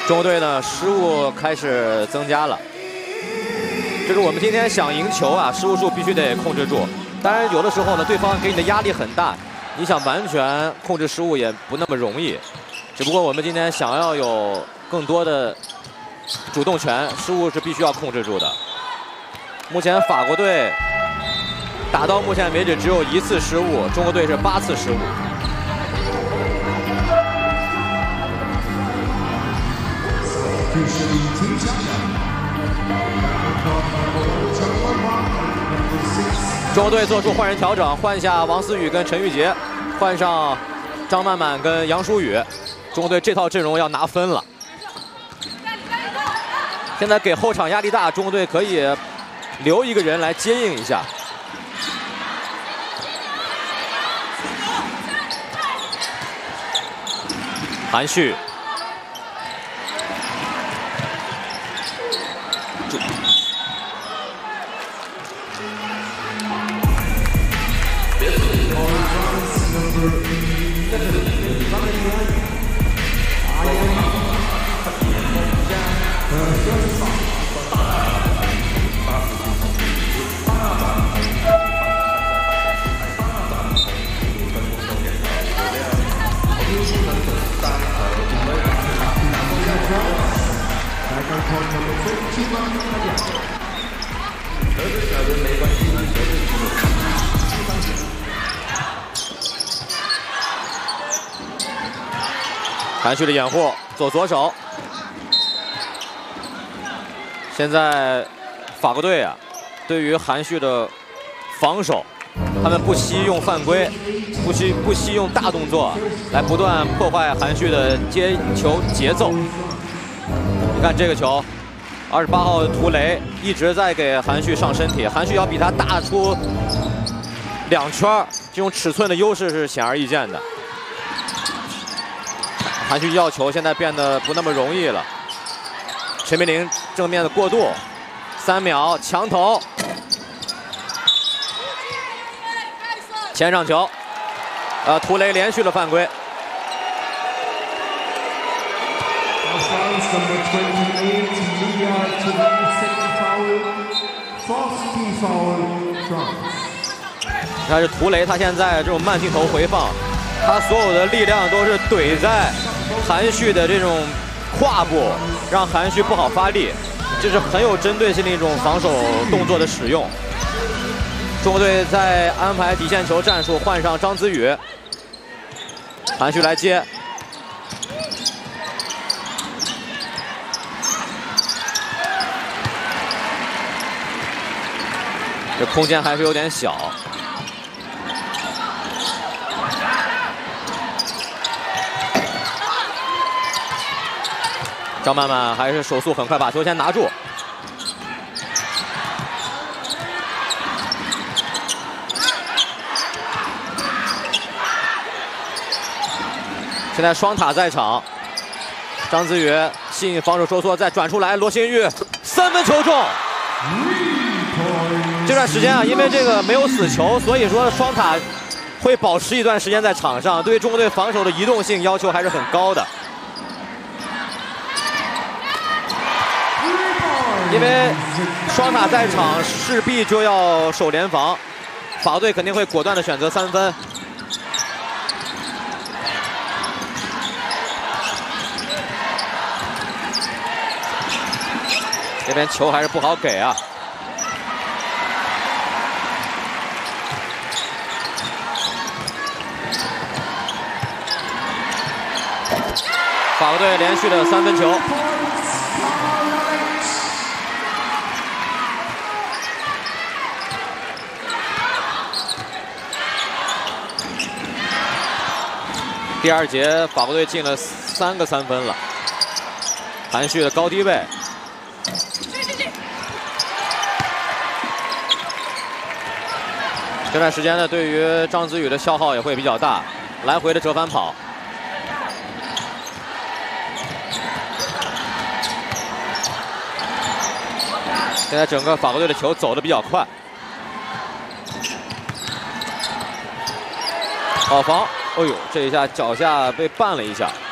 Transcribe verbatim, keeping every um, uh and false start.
中国队呢失误开始增加了，就是我们今天想赢球啊，失误数必须得控制住。当然，有的时候呢，对方给你的压力很大，你想完全控制失误也不那么容易。只不过我们今天想要有更多的主动权，失误是必须要控制住的。目前法国队打到目前为止只有一次失误，中国队是八次失误。 中国队做出换人调整，换下王思雨跟陈玉洁，换上张曼曼跟杨舒雨。中国队这套阵容要拿分了。现在给后场压力大，中国队可以留一个人来接应一下。韩旭。 韩旭的掩护，走左手。现在法国队啊，对于韩旭的防守，他们不惜用犯规，不惜不惜用大动作来不断破坏韩旭的接球节奏。你看这个球，二十八号的涂雷一直在给韩旭上身体，韩旭要比他大出两圈，这种尺寸的优势是显而易见的。 韩旭要球现在变得不那么容易了。陈明玲正面的过渡，三秒强投，前场球，呃，涂雷连续的犯规。你看这涂雷，他现在这种慢镜头回放，他所有的力量都是怼在 韩旭的这种胯部，让韩旭不好发力，这是很有针对性的一种防守动作的使用。中国队在安排底线球战术，换上张子宇，韩旭来接。这空间还是有点小。 张曼曼还是手速很快，把球先拿住。现在双塔在场，张子宇吸引防守收缩，再转出来，罗新玉三分球中。这段时间啊，因为这个没有死球，所以说双塔会保持一段时间在场上，对中国队防守的移动性要求还是很高的。 因为双塔在场，势必就要守联防，法国队肯定会果断的选择三分。这边球还是不好给啊。法国队连续的三分球。 第二节，法国队进了三个三分了。韩旭的高低位，这段时间呢，对于张子宇的消耗也会比较大，来回的折返跑。现在整个法国队的球走得比较快，好防。 哦呦，这一下脚下被绊了一下。